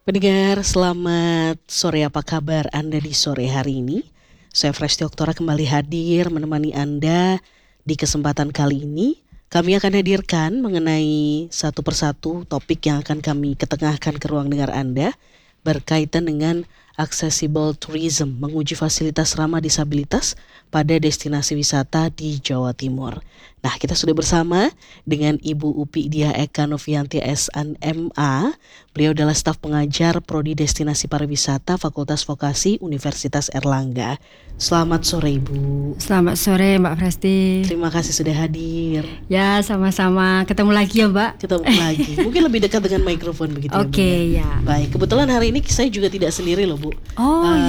Pendengar, selamat sore, apa kabar Anda di sore hari ini? Saya Fresti Oktora kembali hadir menemani Anda di kesempatan kali ini. Kami akan hadirkan mengenai satu persatu topik yang akan kami ketengahkan ke ruang dengar Anda berkaitan dengan accessible tourism, menguji fasilitas ramah disabilitas pada destinasi wisata di Jawa Timur. Nah, kita sudah bersama dengan Ibu Upi Diah Eka Novianti SNMA. Beliau adalah staf pengajar Prodi Destinasi Pariwisata Fakultas Vokasi Universitas Erlangga. Selamat sore Ibu. Selamat sore Mbak Fresti. Terima kasih sudah hadir. Ya, sama-sama. Ketemu lagi ya Mbak. Ketemu lagi. Mungkin lebih dekat dengan mikrofon begitu Oke, ya Bu. ya. Baik, kebetulan hari ini saya juga tidak sendiri loh Bu. Oh,